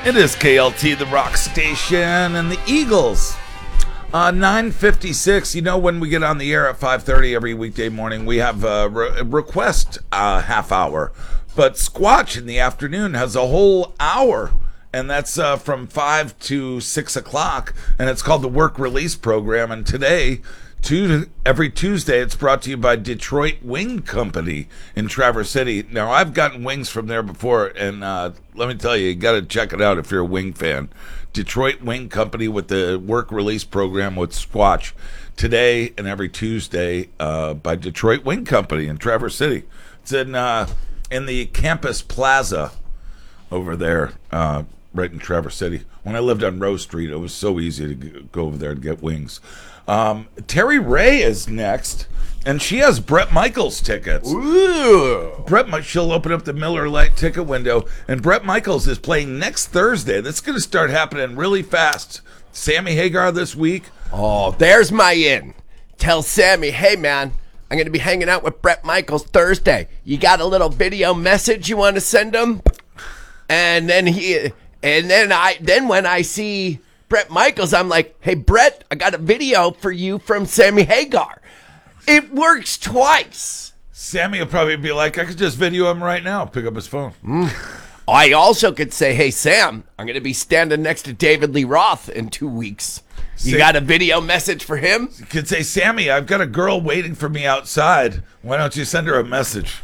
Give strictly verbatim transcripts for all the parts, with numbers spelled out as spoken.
It is K L T, the rock station, and the Eagles. Uh, nine fifty-six. You know, when we get on the air at five thirty every weekday morning, we have a re- request uh, half hour. But Squatch in the afternoon has a whole hour, and that's uh, from five to six o'clock, and it's called the Work Release Program. And today, Tuesday, every Tuesday, it's brought to you by Detroit Wing Company in Traverse City. Now, I've gotten wings from there before, and uh, let me tell you, you got to check it out if you're a wing fan. Detroit Wing Company with the Work Release Program with Squatch. Today and every Tuesday uh, by Detroit Wing Company in Traverse City. It's in, uh, in the Campus Plaza over there, uh, right in Traverse City. When I lived on Rose Street, it was so easy to g- go over there and get wings. Um, Terry Ray is next, and she has Bret Michaels tickets. Ooh. Bret, she'll open up the Miller Lite ticket window, and Bret Michaels is playing next Thursday. That's going to start happening really fast. Sammy Hagar this week. Oh, there's my in. Tell Sammy, hey man, I'm going to be hanging out with Bret Michaels Thursday. You got a little video message you want to send him? And then he, and then I, then when I see Bret Michaels, I'm like, hey, Bret, I got a video for you from Sammy Hagar. It works twice. Sammy will probably be like, I could just video him right now. Pick up his phone. Mm. I also could say, hey, Sam, I'm going to be standing next to David Lee Roth in two weeks. You Sam, got a video message for him? You could say, Sammy, I've got a girl waiting for me outside. Why don't you send her a message?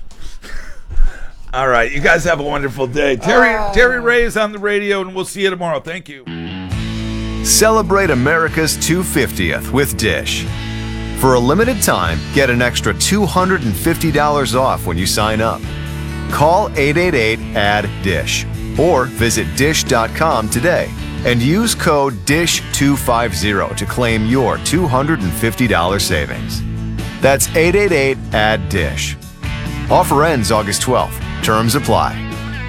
All right. You guys have a wonderful day. Terry, uh... Terry Ray is on the radio, and we'll see you tomorrow. Thank you. Celebrate America's two hundred fiftieth with Dish. For a limited time, get an extra two hundred fifty dollars off when you sign up. Call eight eight eight, A D D, DISH or visit dish dot com today and use code D I S H two fifty to claim your two hundred fifty dollars savings. That's eight eight eight, A D D, DISH. Offer ends August twelfth. Terms apply.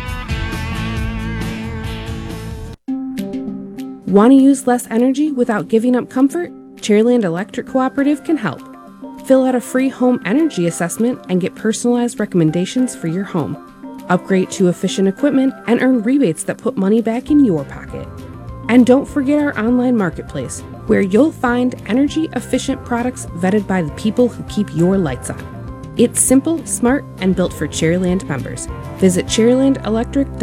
Want to use less energy without giving up comfort? Chairland Electric Cooperative can help. Fill out a free home energy assessment and get personalized recommendations for your home. Upgrade to efficient equipment and earn rebates that put money back in your pocket. And don't forget our online marketplace, where you'll find energy-efficient products vetted by the people who keep your lights on. It's simple, smart, and built for Chairland members. Visit chairland electric dot com.